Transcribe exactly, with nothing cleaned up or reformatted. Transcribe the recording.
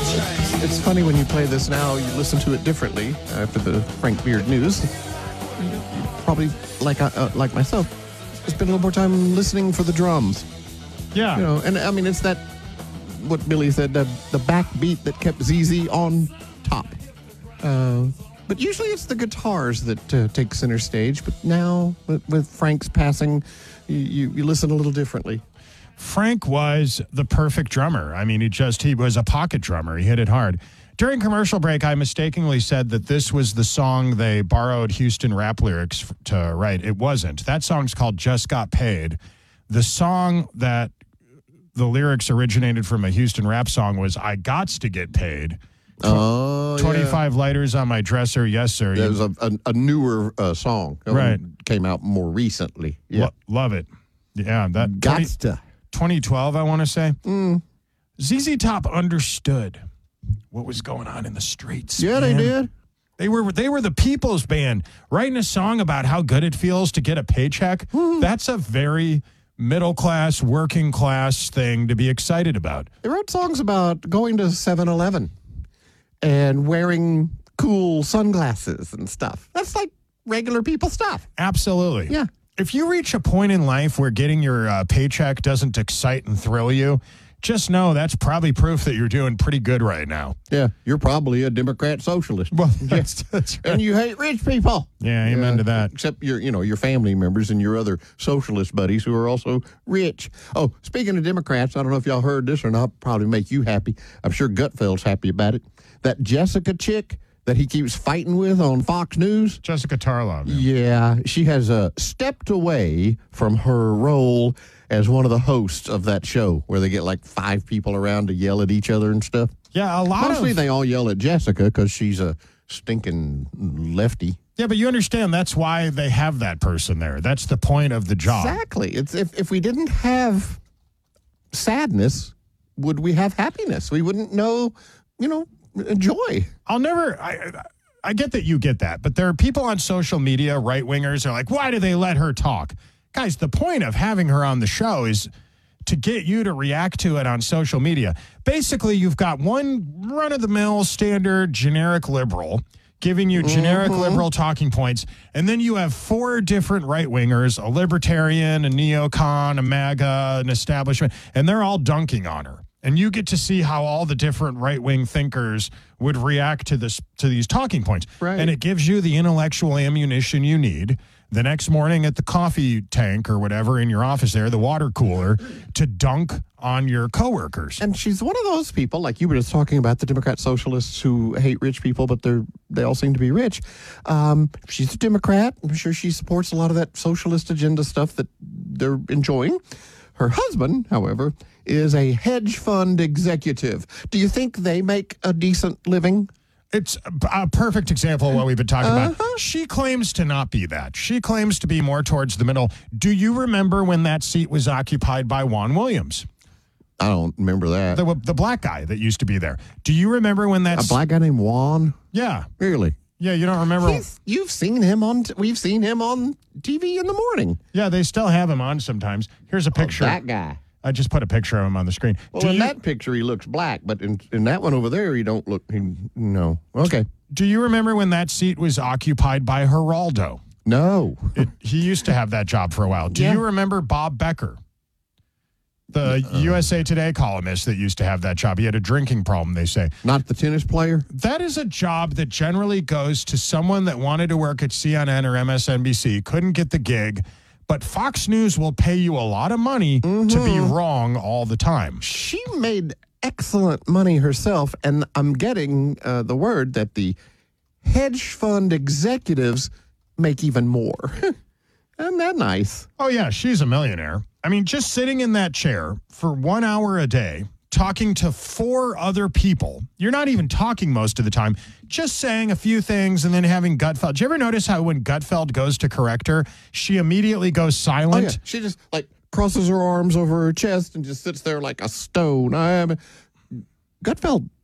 It's funny when you play this now, you listen to it differently after the Frank Beard news. You probably, like uh, like myself, spend a little more time listening for the drums. Yeah. You know, and I mean, it's that, what Billy said, the, the backbeat that kept Z Z on top. Uh, but usually it's the guitars that uh, take center stage. But now, with, with Frank's passing, you, you, you listen a little differently. Frank was the perfect drummer. I mean, he just, he was a pocket drummer. He hit it hard. During commercial break, I mistakenly said that this was the song they borrowed Houston rap lyrics to write. It wasn't. That song's called Just Got Paid. The song that the lyrics originated from a Houston rap song was I Gots to Get Paid. Oh, twenty-five yeah. lighters on my dresser. Yes, sir. That was a, a, a newer uh, song. That right. one came out more recently. Yeah. Lo- love it. Yeah. That Gots to. twenty twelve, I want to say. Mm. Z Z Top understood what was going on in the streets. Yeah, man. they did. They were they were the people's band, writing a song about how good it feels to get a paycheck. Mm. That's a very middle class, working class thing to be excited about. They wrote songs about going to seven eleven and wearing cool sunglasses and stuff. That's like regular people stuff. Absolutely. Yeah. If you reach a point in life where getting your uh, paycheck doesn't excite and thrill you, just know that's probably proof that you're doing pretty good right now. Yeah, you're probably a Democrat socialist. Well, that's, that's right. And you hate rich people. Yeah, amen Yeah, to that. Except your, you know, your family members and your other socialist buddies who are also rich. Oh, speaking of Democrats, I don't know if y'all heard this or not. Probably make you happy. I'm sure Gutfeld's happy about it. That Jessica chick that he keeps fighting with on Fox News. Jessica Tarlov. Yeah, yeah she has uh, stepped away from her role as one of the hosts of that show where they get like five people around to yell at each other and stuff. Yeah, a lot Mostly of... they all yell at Jessica because she's a stinking lefty. Yeah, but you understand that's why they have that person there. That's the point of the job. Exactly. It's if, if we didn't have sadness, would we have happiness? We wouldn't know, you know, joy. I'll never... I, I get that you get that, but there are people on social media, right-wingers, are like, why do they let her talk? Guys, the point of having her on the show is to get you to react to it on social media. Basically, you've got one run-of-the-mill, standard, generic liberal giving you generic mm-hmm. liberal talking points, and then you have four different right-wingers, a libertarian, a neocon, a MAGA, an establishment, and they're all dunking on her. And you get to see how all the different right-wing thinkers would react to this to these talking points. Right. And it gives you the intellectual ammunition you need the next morning at the coffee tank or whatever in your office there, the water cooler, to dunk on your coworkers. And she's one of those people, like you were just talking about, the Democrat socialists who hate rich people, but they're they all seem to be rich. Um, she's a Democrat. I'm sure she supports a lot of that socialist agenda stuff that they're enjoying. Her husband, however, is a hedge fund executive. Do you think they make a decent living? It's a perfect example of what we've been talking uh-huh. about. She claims to not be that. She claims to be more towards the middle. Do you remember when that seat was occupied by Juan Williams? I don't remember that. The, the black guy that used to be there. Do you remember when that... A black guy named Juan? Yeah. Really? Yeah, you don't remember... He's, you've seen him on... T- we've seen him on T V in the morning. Yeah, they still have him on sometimes. Here's a picture. Oh, that guy. I just put a picture of him on the screen. Well, do in you, that picture, he looks black, but in, in that one over there, he don't look... He, no. Okay. Do you remember when that seat was occupied by Geraldo? No. It, he used to have that job for a while. Do yeah. you remember Bob Becker? The uh, U S A Today columnist that used to have that job. He had a drinking problem, they say. Not the tennis player? That is a job that generally goes to someone that wanted to work at C N N or M S N B C, couldn't get the gig, but Fox News will pay you a lot of money mm-hmm. to be wrong all the time. She made excellent money herself, and I'm getting uh, the word that the hedge fund executives make even more. Isn't that nice? Oh, yeah, she's a millionaire. I mean, just sitting in that chair for one hour a day, talking to four other people. You're not even talking most of the time, just saying a few things and then having Gutfeld. Did you ever notice how when Gutfeld goes to correct her, she immediately goes silent? Oh, yeah. She just, like, crosses her arms over her chest and just sits there like a stone. I am... Gutfeld